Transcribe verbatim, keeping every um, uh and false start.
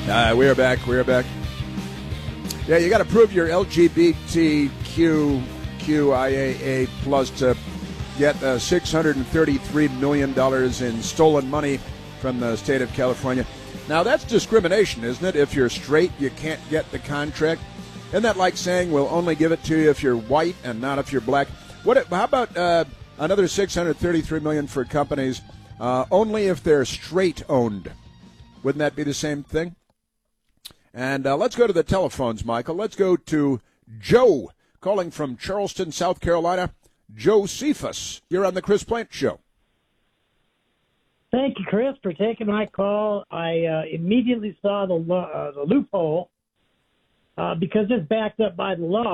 Uh, we are back. We are back. Yeah, you got to prove you're L G B T Q Q I A A plus to get uh, six hundred thirty-three million dollars in stolen money from the state of California. Now, that's discrimination, isn't it? If you're straight, you can't get the contract. Isn't that like saying we'll only give it to you if you're white and not if you're black? What? How about uh, another six hundred thirty-three million dollars for companies uh, only if they're straight-owned? Wouldn't that be the same thing? And uh, let's go to the telephones, Michael. Let's go to Joe, calling from Charleston, South Carolina. Joe Cephas, you're on the Chris Plante Show. Thank you, Chris, for taking my call. I uh, immediately saw the, lo- uh, the loophole uh, because it's backed up by the law.